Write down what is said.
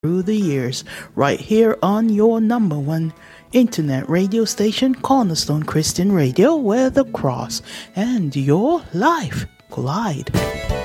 through the years, right here on your number one internet radio station, Cornerstone Christian Radio, where the cross and your life collide.